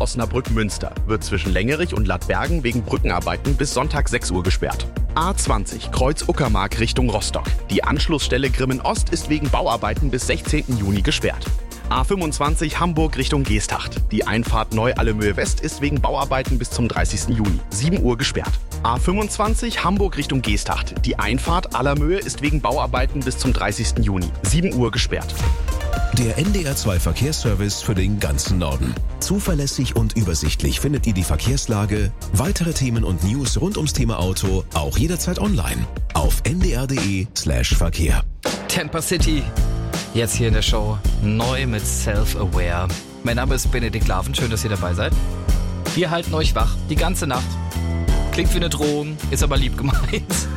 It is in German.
Osnabrück-Münster wird zwischen Längerich und Lattbergen wegen Brückenarbeiten bis Sonntag 6 Uhr gesperrt. A20 Kreuz Uckermark Richtung Rostock. Die Anschlussstelle Grimmen-Ost ist wegen Bauarbeiten bis 16. Juni gesperrt. A25 Hamburg Richtung Geesthacht. Die Einfahrt Neu-Allemöhe-West ist wegen Bauarbeiten bis zum 30. Juni, 7 Uhr gesperrt. A25 Hamburg Richtung Geesthacht. Die Einfahrt Allermöhe ist wegen Bauarbeiten bis zum 30. Juni, 7 Uhr gesperrt. Der NDR 2 Verkehrsservice für den ganzen Norden. Zuverlässig und übersichtlich findet ihr die Verkehrslage, weitere Themen und News rund ums Thema Auto auch jederzeit online auf ndr.de/Verkehr. Temper City, jetzt hier in der Show, neu mit Self-Aware. Mein Name ist Benedikt Laven, schön, dass ihr dabei seid. Wir halten euch wach, die ganze Nacht. Klingt wie eine Drohung, ist aber lieb gemeint.